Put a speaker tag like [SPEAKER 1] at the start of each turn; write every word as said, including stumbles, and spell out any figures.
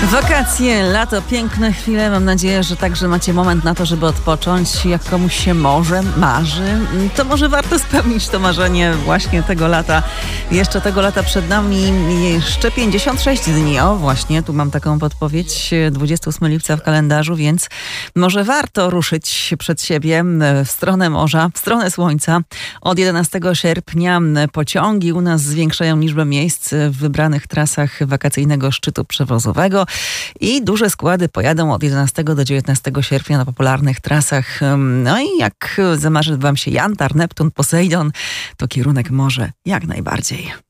[SPEAKER 1] Wakacje, lato, piękne chwile. Mam nadzieję, że także macie moment na to, żeby odpocząć. Jak komuś się może marzy, to może warto spełnić to marzenie właśnie tego lata. Jeszcze tego lata przed nami jeszcze pięćdziesiąt sześć dni. O, właśnie, tu mam taką podpowiedź. dwudziestego ósmego lipca w kalendarzu, więc może warto ruszyć przed siebie w stronę morza, w stronę słońca. Od jedenastego sierpnia pociągi u nas zwiększają liczbę miejsc w wybranych trasach wakacyjnego szczytu przewozowego. I duże składy pojadą od jedenastego do dziewiętnastego sierpnia na popularnych trasach. No i jak zamarzy wam się Jantar, Neptun, Posejdon, to kierunek morze jak najbardziej.